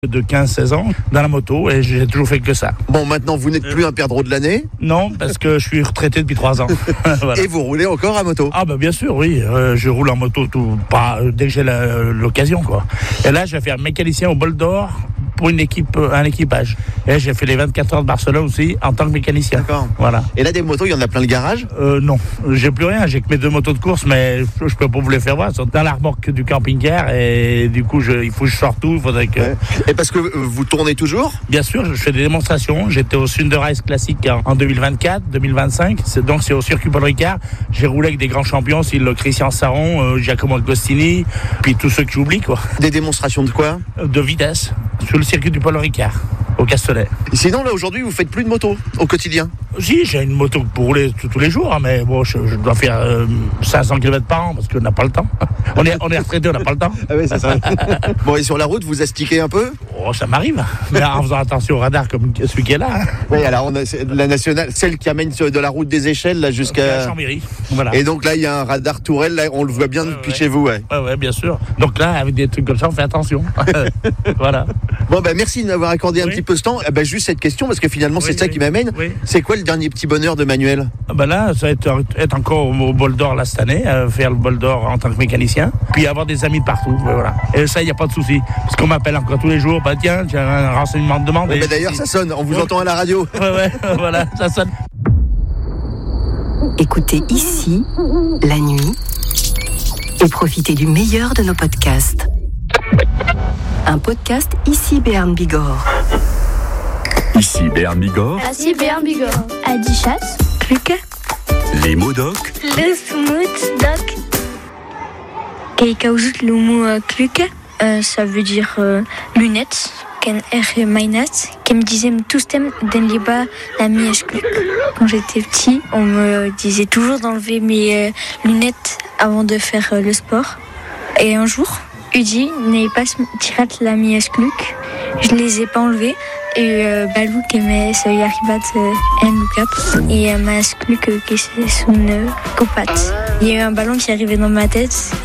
de 15-16 ans dans la moto et j'ai toujours fait que ça. Bon, maintenant, vous n'êtes plus un perdreau de l'année. Non, parce que je suis retraité depuis 3 ans. Voilà. Et vous roulez encore à moto. Ah bah bien sûr, oui. Je roule en moto dès que j'ai l'occasion, quoi. Et là, je vais faire mécanicien au Bol d'Or pour un équipage. Et j'ai fait les 24 heures de Barcelone aussi en tant que mécanicien. D'accord. Voilà. Et là, des motos, il y en a plein le garage. Non, j'ai plus rien. J'ai que mes 2 motos de course, mais je peux pas vous les faire voir. Elles sont dans la remorque du camping-car et du coup, il faut que je sorte tout. Il faudrait que. Ouais. Et parce que vous tournez toujours. Bien sûr, je fais des démonstrations. J'étais au Sunderrace Classic en 2024, 2025. C'est au circuit Paul Ricard. J'ai roulé avec des grands champions, c'est le Christian Saron, Giacomo Agostini, puis tous ceux que j'oublie, quoi. Des démonstrations de quoi? De vitesse sur le circuit du Paul Ricard, au Castellet. Et sinon, là, aujourd'hui, vous faites plus de moto au quotidien? Si, j'ai une moto pour rouler tous les jours, mais bon, je dois faire 500 km par an parce qu'on n'a pas le temps. On est retraité, on n'a pas le temps. Ah oui, c'est ça. Bon, et sur la route, vous astiquez un peu? Oh, ça m'arrive, mais en faisant attention au radar comme celui qui est là. Hein. Oui, alors on a la nationale, celle qui amène de la route des Échelles là jusqu'à Chambéry. Voilà. Et donc là, il y a un radar tourelle, là, on le voit bien depuis chez vous. Ouais, bien sûr. Donc là, avec des trucs comme ça, on fait attention. Voilà. Bon, merci de m'avoir accordé un petit peu ce temps. Juste cette question, parce que finalement, c'est ça qui m'amène. Oui. C'est quoi le dernier petit bonheur de Manuel? Là, ça va être encore au Bol d'Or là cette année, faire le Bol d'Or en tant que mécanicien, puis avoir des amis de partout. Voilà. Et ça, il n'y a pas de souci. Parce qu'on m'appelle encore tous les jours, tiens, j'ai un renseignement de demande. D'ailleurs, ça sonne, on vous entend à la radio. Ouais, voilà, ça sonne. Écoutez ici, la nuit, et profitez du meilleur de nos podcasts. Un podcast ici Béarn Bigorre. Ici Béarn Bigorre. Ici Béarn Bigorre. Adichat. Kluke. Les mots doc. Le smooth doc. Keikaouzut le mot kluke, ça veut dire lunettes. Ken er mainat, qui me disait tous thèmes den liba la mièche kluk. Quand j'étais petit, on me disait toujours d'enlever mes lunettes avant de faire le sport. Et un jour, Udi n'est pas tirat la mièche kluk. Je les ai pas enlevées. Et Balou qui met ce yaribat en look-up et ma kluk qui c'est son copat. Il y a eu un ballon qui arrivait dans ma tête.